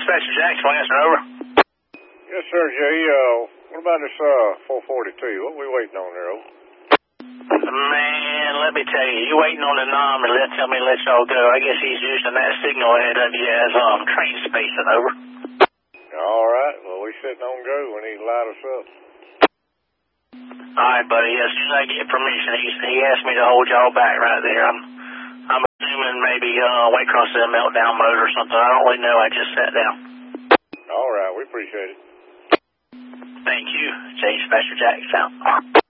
Dispatcher Jackson, answer over. Yes, sir, Jay. What about this 442? What we waiting on there, over? Man, let me tell you, you waiting on the nom and tell me let y'all go. I guess he's using that signal ahead of you as train spacing, over. All right. Well, we sitting on go. We need to light us up. All right, buddy. As soon as I get permission, he asked me to hold y'all back right there. I'm assuming maybe White Cross in meltdown mode or something. I don't really know. I just sat down. All right. We appreciate it. Thank you. Dispatcher Jackson out.